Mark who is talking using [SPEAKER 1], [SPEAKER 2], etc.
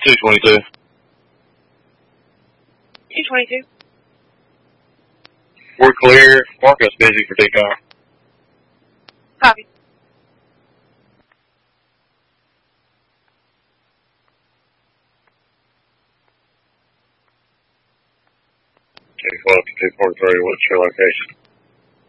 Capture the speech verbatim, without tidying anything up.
[SPEAKER 1] two twenty-two.
[SPEAKER 2] two twenty-two.
[SPEAKER 1] We're clear. Marco's busy for takeoff.
[SPEAKER 2] Copy.
[SPEAKER 1] two forty-two forty-three, what's your location?